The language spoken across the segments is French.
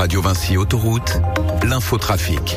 Radio Vinci Autoroute, l'infotrafic.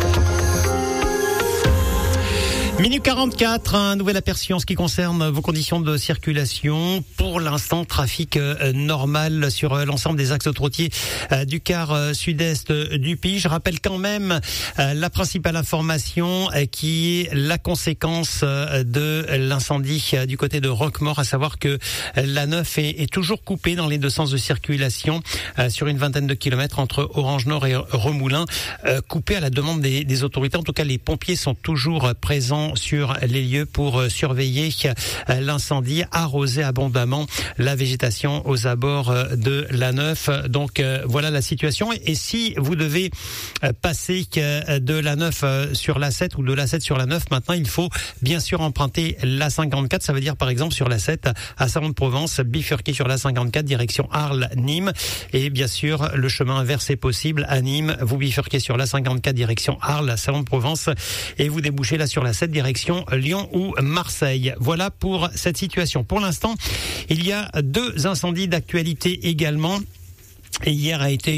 Minute 44, un nouvel aperçu en ce qui concerne vos conditions de circulation. Pour l'instant, trafic normal sur l'ensemble des axes autoroutiers du quart sud-est du pays. Je rappelle quand même la principale information qui est la conséquence de l'incendie du côté de Roquemaure, à savoir que l'A9 est toujours coupée dans les deux sens de circulation sur une vingtaine de kilomètres entre Orange-Nord et Remoulins, coupée à la demande des autorités. En tout cas, les pompiers sont toujours présents sur les lieux pour surveiller l'incendie, arroser abondamment la végétation aux abords de l'A9. Donc voilà la situation. Et si vous devez passer de l'A9 sur l'A7 ou de l'A7 sur l'A9, maintenant il faut bien sûr emprunter l'A54. Ça veut dire par exemple sur l'A7 à Salon-de-Provence, bifurquer sur l'A54 direction Arles-Nîmes. Et bien sûr le chemin inverse est possible à Nîmes. Vous bifurquez sur l'A54 direction Arles, Salon-de-Provence et vous débouchez là sur l'A7 direction Lyon ou Marseille. Voilà pour cette situation. Pour l'instant, il y a deux incendies d'actualité également. Et hier a été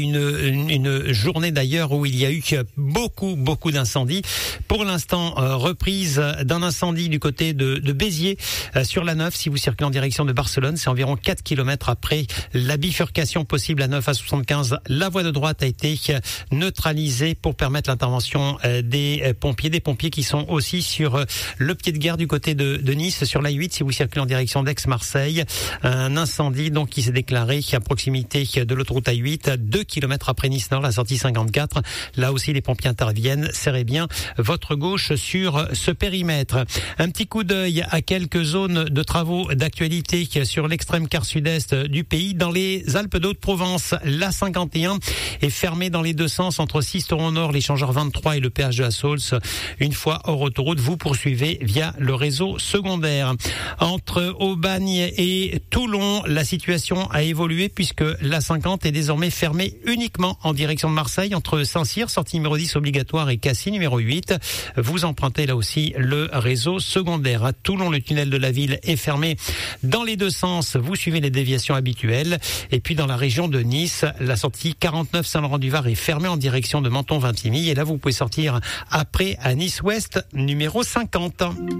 une journée d'ailleurs où il y a eu beaucoup d'incendies. Pour l'instant, reprise d'un incendie du côté de Béziers sur l'A9. Si vous circulez en direction de Barcelone, c'est environ 4 km après la bifurcation possible à 9 à 75. La voie de droite a été neutralisée pour permettre l'intervention des pompiers qui sont aussi sur le pied de guerre du côté de Nice sur l'A8. Si vous circulez en direction d'Aix-Marseille, un incendie donc qui s'est déclaré à proximité de l'autoroute A8, 2 km après Nice-Nord, la sortie 54. Là aussi, les pompiers interviennent. Serrez bien votre gauche sur ce périmètre. Un petit coup d'œil à quelques zones de travaux d'actualité sur l'extrême quart sud-est du pays. Dans les Alpes d'Haute-Provence, l'A51 est fermée dans les deux sens entre Sisteron-Nord, l'échangeur 23 et le péage de la Saulce. Une fois hors autoroute, vous poursuivez via le réseau secondaire. Entre Aubagne et Toulon, la situation a évolué puisque l'A50 est désormais fermé uniquement en direction de Marseille entre Saint-Cyr, sortie numéro 10 obligatoire, et Cassis numéro 8. Vous empruntez là aussi le réseau secondaire. À Toulon, le tunnel de la ville est fermé dans les deux sens. Vous suivez les déviations habituelles. Et puis dans la région de Nice, la sortie 49 Saint-Laurent-du-Var est fermée en direction de Menton-Vintimille. Et là, vous pouvez sortir après à Nice-Ouest numéro 50.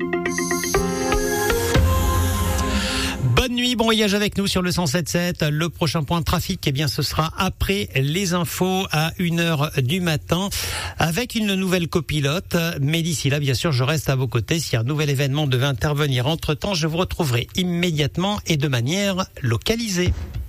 Bonne nuit, bon voyage avec nous sur le 107.7. Le prochain point de trafic, eh bien, ce sera après les infos à 1h du matin avec une nouvelle copilote. Mais d'ici là, bien sûr, je reste à vos côtés. Si un nouvel événement devait intervenir entre-temps, je vous retrouverai immédiatement et de manière localisée.